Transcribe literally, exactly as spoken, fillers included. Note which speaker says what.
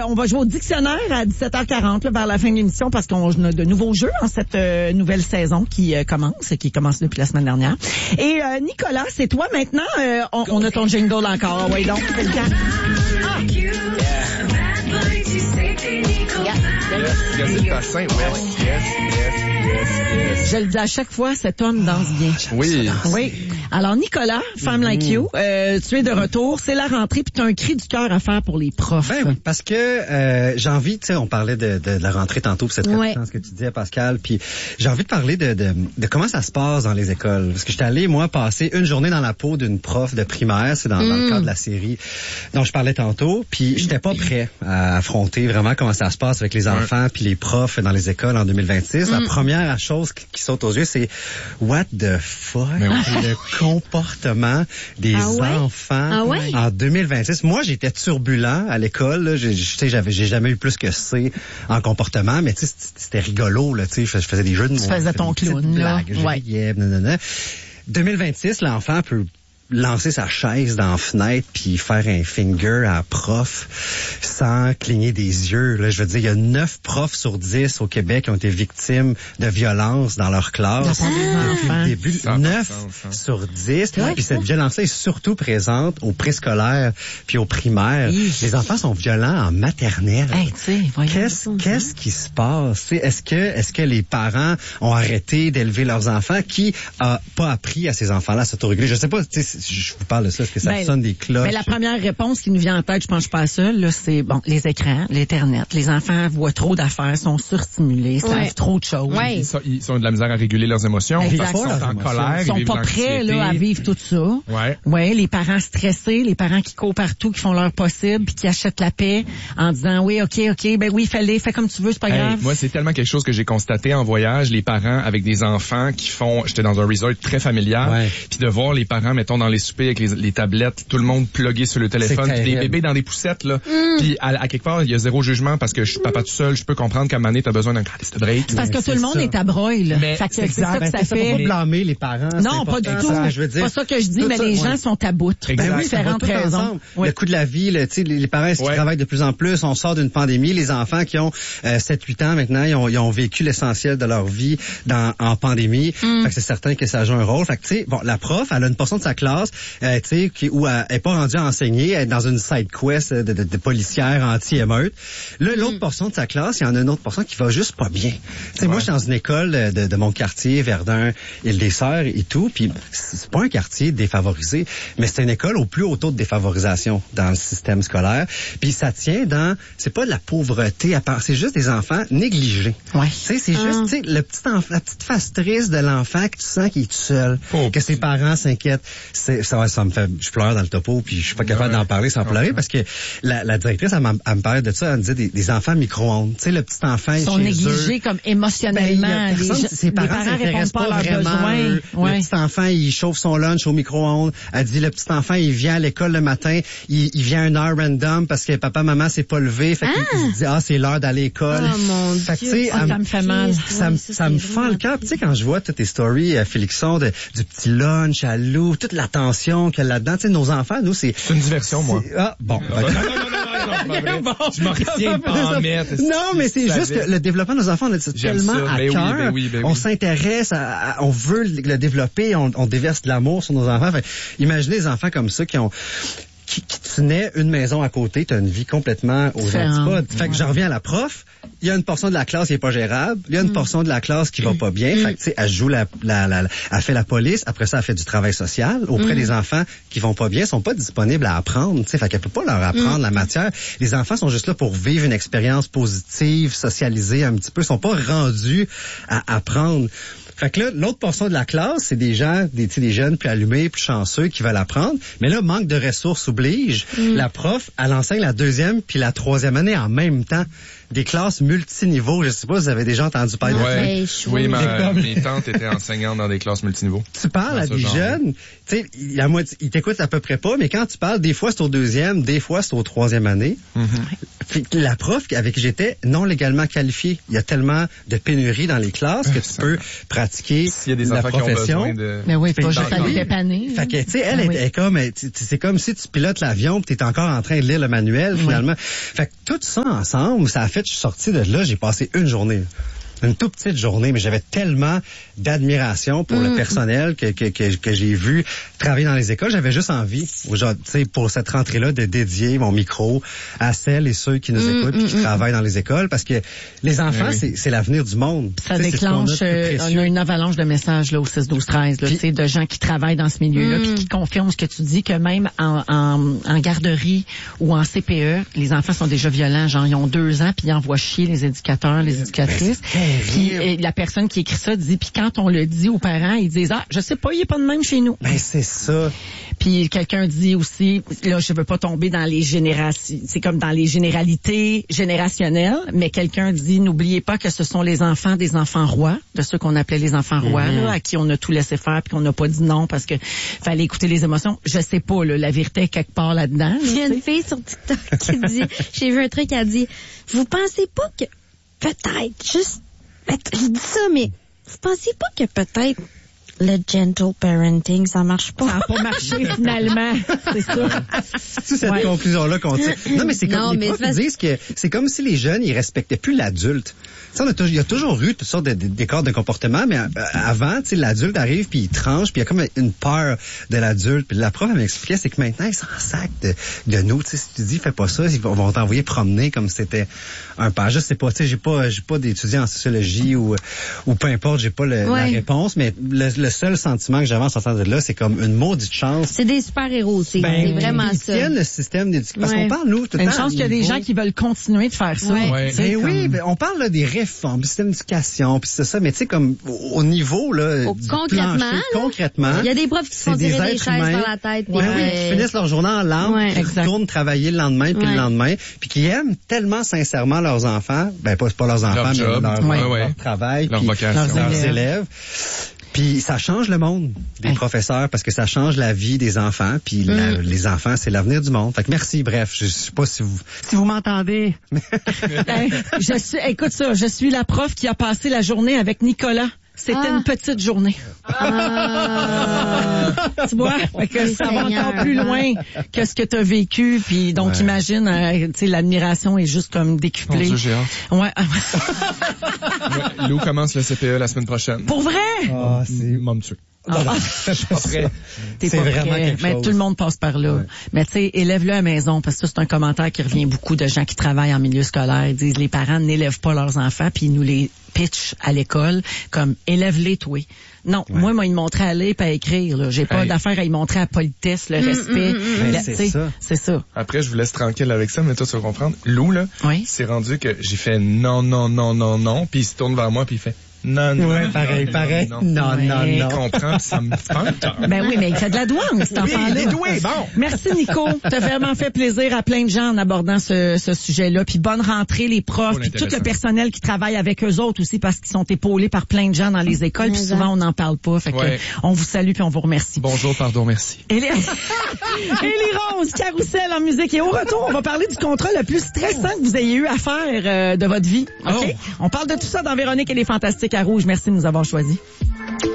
Speaker 1: on va jouer au dictionnaire à dix-sept heures quarante là, vers la fin de l'émission parce qu'on a de nouveaux jeux en cette euh, nouvelle saison qui euh, commence, qui commence depuis la semaine dernière. Et euh, Nicolas, c'est toi maintenant. Euh, on, on a ton jingle encore. Oui, donc c'est le cas. Ah. Je le dis à chaque fois, cet homme danse bien.
Speaker 2: Oui.
Speaker 1: Oui. Alors, Nicolas, Femme Like You, euh, tu es de retour. C'est la rentrée, puis tu as un cri du cœur à faire pour les profs.
Speaker 3: Ben oui, parce que euh, j'ai envie, tu sais, on parlait de, de, de la rentrée tantôt, puis c'est très
Speaker 1: ouais.
Speaker 3: important ce que tu disais, Pascal, puis j'ai envie de parler de, de, de comment ça se passe dans les écoles. Parce que j'étais allé, moi, passer une journée dans la peau d'une prof de primaire, c'est dans, mm. dans le cadre de la série dont je parlais tantôt, puis j'étais pas prêt à affronter vraiment comment ça se passe avec les enfants puis les profs dans les écoles en deux mille vingt-six. Mm. La première chose qui, qui saute aux yeux, c'est what the fuck, le comportement des
Speaker 1: ah ouais?
Speaker 3: enfants
Speaker 1: ah ouais?
Speaker 3: en deux mille vingt-six. Moi, j'étais turbulent à l'école. Je sais, j'avais, j'ai jamais eu plus que C en comportement, mais tu sais, c'était rigolo là. Tu sais, je faisais des jeux de mots.
Speaker 1: Tu faisais ton clown là.
Speaker 3: Blagues, ouais. riais, nanana. deux mille vingt-six, l'enfant peut lancer sa chaise dans la fenêtre puis faire un finger à la prof sans cligner des yeux. Là, je veux dire, il y a neuf profs sur dix au Québec qui ont été victimes de violences dans leur classe
Speaker 1: ah,
Speaker 3: depuis le début. neuf sur dix. Puis cette violence-là est surtout présente au préscolaire puis au primaire. Oui. Les enfants sont violents en maternelle.
Speaker 1: Hey,
Speaker 3: qu'est-ce, qu'est-ce qui se passe? Est-ce que, est-ce que les parents ont arrêté d'élever leurs enfants? Qui a pas appris à ces enfants-là à s'autoréguler? Je sais pas, tu sais, je vous parle de ça, est-ce que ça ben, sonne des cloches?
Speaker 1: Mais la première réponse qui nous vient en tête, je pense que je suis pas seule, là, c'est bon, les écrans, l'Internet. Les enfants voient trop d'affaires, sont surstimulés, savent ouais. trop de choses.
Speaker 2: Ouais. Ils, sont, ils ont de la misère à réguler leurs émotions.
Speaker 1: Exact.
Speaker 2: Ils sont en émotions. colère.
Speaker 1: Ils sont ils pas prêts là, à vivre tout ça.
Speaker 2: Ouais.
Speaker 1: Ouais, les parents stressés, les parents qui courent partout, qui font leur possible, puis qui achètent la paix en disant oui, ok, ok, ben oui, fais-le, fais comme tu veux, c'est pas hey, grave.
Speaker 2: Moi, c'est tellement quelque chose que j'ai constaté en voyage, les parents avec des enfants qui font, j'étais dans un resort très familial, ouais. puis de voir les parents, mettons, dans les soupers avec les, les tablettes, tout le monde plugué sur le téléphone, puis des bébés dans des poussettes, là. Mm. Puis à, à quelque part, il y a zéro jugement parce que je suis papa tout seul, je peux comprendre qu'à un moment donné, t'as besoin d'un gratis de break.
Speaker 1: C'est parce que tout le monde ça. est à broil.
Speaker 2: Mais
Speaker 1: fait que c'est, c'est ça que ça fait.
Speaker 3: Faut pas blâmer les parents.
Speaker 1: Non, pas du tout. C'est pas ça que je dis, mais les gens sont à bout.
Speaker 3: Ben oui, différentes raisons. Le coût de la vie, le, tu sais, les parents qui ouais. travaillent de plus en plus, on sort d'une pandémie, les enfants qui ont euh, sept huit ans maintenant, ils ont, ils ont vécu l'essentiel de leur vie dans, en pandémie. Mm. Fait que c'est certain que ça joue un rôle. Fait que tu sais, bon, la prof, elle a une portion de sa classe, euh, tu sais, qui où elle est pas rendue à enseigner, elle est dans une side quest de, de, de policière anti-émeute. Là, l'autre mm. portion de sa classe, il y en a une autre portion qui va juste pas bien. Tu sais, ouais. moi, je suis dans une école de, de mon quartier, Verdun, Île-des-Sœurs et tout, puis c'est pas un quartier défavorisé, mais c'est une école au plus haut taux de défavorisation dans le système scolaire. Puis ça tient dans, c'est pas de la pauvreté à part, c'est juste des enfants négligés.
Speaker 1: Ouais.
Speaker 3: Tu sais, c'est juste, tu sais, le petit enfant, la petite face triste de l'enfant que tu sens qu'il est tout seul, oh, que ses parents s'inquiètent. C'est, ça, ça me fait, je pleure dans le topo, puis je suis pas capable ouais. d'en parler sans okay. pleurer parce que la, la directrice, elle, elle me parlait de ça, elle me disait des, des enfants micro-ondes. Tu sais, le petit enfant,
Speaker 1: ils sont négligés comme émotionnellement.
Speaker 3: Ben, les, personne, ses parents,
Speaker 1: les parents répondent pas à leurs besoins.
Speaker 3: Ouais. Le petit enfant, il chauffe son lunch au micro-ondes. Elle dit, le petit enfant, il vient à l'école le matin, il, il vient à une heure random parce que papa, maman s'est pas levé. Fait ah. qu'il se dit, ah, c'est l'heure d'aller à l'école.
Speaker 1: Oh mon fait Dieu, que, oh, ça me fait mal.
Speaker 3: Ça, oui, ça, ça me fend le cœur. Tu sais, quand je vois toutes tes stories, euh, Félixon, de, du petit lunch à Lou, toute l'attention qu'il y a là-dedans. Tu sais, nos enfants, nous, c'est...
Speaker 2: C'est une diversion, moi.
Speaker 3: Ah, bon.
Speaker 2: Non, non, non, non, non, non, tu m'en retiens pas en mettre.
Speaker 3: Non, mais c'est juste que le développement de nos enfants, on a ça tellement ça. à
Speaker 2: ben
Speaker 3: cœur.
Speaker 2: Oui, ben oui, ben oui.
Speaker 3: On s'intéresse, à, à, on veut le développer, on, on déverse de l'amour sur nos enfants. Fait, imaginez des enfants comme ça qui ont... Qui, qui tenaient une maison à côté, tu as une vie complètement aux antipodes. Fait que j'en reviens à la prof, il y a une portion de la classe qui est pas gérable, il y a une mm. portion de la classe qui va pas bien, mm. fait que tu sais, elle joue la, la, la, elle fait la police, après ça elle fait du travail social auprès mm. des enfants qui vont pas bien, sont pas disponibles à apprendre, tu sais, fait qu'elle peut pas leur apprendre mm. la matière. Les enfants sont juste là pour vivre une expérience positive, socialiser un petit peu, sont pas rendus à apprendre. Fait que là, l'autre portion de la classe, c'est des gens, des, des jeunes plus allumés, plus chanceux qui veulent apprendre. Mais là, manque de ressources oblige. Mm. La prof, elle enseigne la deuxième puis la troisième année en même temps. des classes multiniveaux. Je sais pas si vous avez déjà entendu parler
Speaker 2: ouais.
Speaker 3: de ça.
Speaker 2: Oui, ma, mes tantes étaient enseignantes dans des classes multiniveaux.
Speaker 3: Tu parles à des jeunes, tu sais, ils t'écoutent à peu près pas, mais quand tu parles, des fois c'est au deuxième, des fois c'est au troisième année. Mm-hmm. La prof avec qui j'étais, non légalement qualifiée. Il y a tellement de pénurie dans les classes que tu ça peux pratiquer
Speaker 2: S'il y a des
Speaker 3: la
Speaker 2: enfants
Speaker 3: profession.
Speaker 2: Qui ont besoin de...
Speaker 1: Mais oui, pas juste à les dépanner.
Speaker 3: Fait que, tu sais, elle
Speaker 1: oui.
Speaker 3: est comme, c'est comme si tu pilotes l'avion pis t'es encore en train de lire le manuel, finalement. Oui. Fait que tout ça ensemble, ça a fait que je suis sorti de là, j'ai passé une journée. Une toute petite journée, mais j'avais tellement d'admiration pour mmh. le personnel que, que, que, que j'ai vu travailler dans les écoles. J'avais juste envie, genre, pour cette rentrée-là, de dédier mon micro à celles et ceux qui nous mmh, écoutent et qui mmh. travaillent dans les écoles, parce que les enfants, oui. c'est, c'est l'avenir du monde.
Speaker 1: Ça t'sais, déclenche, euh, on a une avalanche de messages là, au six douze treize, là, puis, de gens qui travaillent dans ce milieu-là, puis mmh. qui confirment ce que tu dis, que même en, en, en garderie ou en C P E, les enfants sont déjà violents, genre ils ont deux ans, puis ils envoient chier les éducateurs, les éducatrices. Puis et la personne qui écrit ça dit, puis quand on le dit aux parents, ils disent, ah, je sais pas, il est pas de même chez nous.
Speaker 3: Ben c'est ça.
Speaker 1: Puis quelqu'un dit aussi, là, je veux pas tomber dans les générations, c'est comme dans les généralités générationnelles, mais quelqu'un dit, n'oubliez pas que ce sont les enfants des enfants rois, de ceux qu'on appelait les enfants rois, mm-hmm. là, à qui on a tout laissé faire, puis qu'on n'a pas dit non parce que fallait écouter les émotions. Je sais pas, là, la vérité est quelque part là-dedans.
Speaker 4: Il y a une fille sur TikTok qui dit, j'ai vu un truc, elle dit, vous pensez pas que peut-être juste je dis ça, mais vous pensez pas que peut-être le gentle parenting, ça marche pas?
Speaker 1: Ça n'a pas marché finalement, c'est ça.
Speaker 3: C'est cette ouais. conclusion-là qu'on tire. Non, mais c'est comme non, les profs fait... disent que c'est comme si les jeunes, ils respectaient plus l'adulte. Tu sais, on a toujours, il y a toujours eu toutes sortes de, de, d'écarts de comportement, mais euh, avant, tu sais, l'adulte arrive puis il tranche, puis il y a comme une peur de l'adulte. Puis la prof, elle m'expliquait, c'est que maintenant, ils s'en sacent de, de nous. Tu sais, si tu dis, fais pas ça, ils vont t'envoyer promener comme si c'était un père. Je sais pas, tu sais, j'ai pas, j'ai pas d'étudiant en sociologie ou, ou peu importe, j'ai pas le, ouais. la réponse, mais le, le seul sentiment que j'avais en sortant de là, c'est comme une maudite chance.
Speaker 4: C'est des super-héros, c'est, ben, c'est vraiment
Speaker 3: ils
Speaker 4: ça.
Speaker 3: Ils tiennent le système d'éducation. Parce ouais. qu'on parle, nous, tout le
Speaker 1: une
Speaker 3: temps.
Speaker 1: Une chance qu'il y a des gens qui veulent continuer de faire ça.
Speaker 3: Ouais. Ouais. Ben comme... oui, ben, on parle là, des réformes, du système d'éducation, puis c'est ça, mais tu sais, comme au niveau, là,
Speaker 4: au,
Speaker 3: du
Speaker 4: concrètement,
Speaker 3: plancher,
Speaker 4: là,
Speaker 3: concrètement.
Speaker 4: Il y a des profs qui se font tirer des chaises par la tête.
Speaker 3: Oui, oui, qui finissent leur journée en lampe,
Speaker 4: ouais.
Speaker 3: qui retournent travailler le lendemain, puis ouais. le lendemain, puis qui aiment tellement sincèrement leurs enfants, ben pas, pas leurs enfants,
Speaker 2: leur
Speaker 3: mais
Speaker 2: job.
Speaker 3: leur,
Speaker 2: ouais.
Speaker 3: leur,
Speaker 2: Ouais.
Speaker 3: leur travail,
Speaker 2: leur
Speaker 3: puis
Speaker 2: vocation.
Speaker 3: leurs élèves. élèves. Puis ça change le monde des hey. professeurs parce que ça change la vie des enfants. Puis mm. la, les enfants, c'est l'avenir du monde. Fait que merci. Bref, je sais pas si vous
Speaker 1: si vous m'entendez. hey, je suis, écoute ça, je suis la prof qui a passé la journée avec Nicolas. C'était ah. une petite journée. Ah. Tu vois, fait que ça va encore plus loin que ce que tu as vécu. Puis donc, ouais. imagine, euh, tu sais, l'admiration est juste comme décuplée.
Speaker 2: Mon Dieu, j'ai hâte.
Speaker 1: Ouais.
Speaker 2: ouais. Lou commence le C P E la semaine prochaine.
Speaker 1: Pour vrai?
Speaker 3: Ah, c'est
Speaker 2: mon Dieu.
Speaker 1: Ah, ah,
Speaker 3: je suis pas prêt.
Speaker 1: T'es
Speaker 3: c'est
Speaker 1: pas
Speaker 3: vraiment
Speaker 1: prêt.
Speaker 3: quelque
Speaker 1: Mais
Speaker 3: chose.
Speaker 1: tout le monde passe par là. Ouais. Mais tu sais, élève-le à la maison, parce que ça, c'est un commentaire qui revient beaucoup de gens qui travaillent en milieu scolaire. Ils disent, les parents n'élèvent pas leurs enfants, puis ils nous les pitchent à l'école comme, élève-les, toi. Non, ouais. moi, moi, ils me montraient à lire et à écrire. Là. J'ai pas hey. d'affaire à y montrer la politesse, le mmh, respect. Mmh, mmh.
Speaker 3: La, c'est ça.
Speaker 1: C'est ça.
Speaker 2: Après, je vous laisse tranquille avec ça, mais toi, tu vas comprendre. Lou, là,
Speaker 1: oui.
Speaker 2: c'est rendu que j'ai fait non, non, non, non, non, puis il se tourne vers moi, puis il fait non, non,
Speaker 3: ouais,
Speaker 2: non,
Speaker 3: pareil,
Speaker 2: non,
Speaker 3: pareil.
Speaker 2: Non,
Speaker 3: non, non, non.
Speaker 2: Il comprend, ça me fait.
Speaker 1: Ben oui, mais il fait de la douane, cet enfant-là.
Speaker 2: Il est doué, bon.
Speaker 1: Merci, Nico. T'as vraiment fait plaisir à plein de gens en abordant ce, ce sujet-là. Puis bonne rentrée, les profs, puis tout le personnel qui travaille avec eux autres aussi, parce qu'ils sont épaulés par plein de gens dans les écoles, puis souvent, on n'en parle pas. Fait
Speaker 2: ouais.
Speaker 1: que on vous salue, puis on vous remercie.
Speaker 2: Bonjour, pardon, merci.
Speaker 1: Et les... Élie Rose, Carousel en musique. Et au retour, on va parler du contrat le plus stressant que vous ayez eu à faire euh, de votre vie. OK? Oh. On parle de tout ça dans Véronique et les Fantastiques à Rouge. Merci de nous avoir choisis.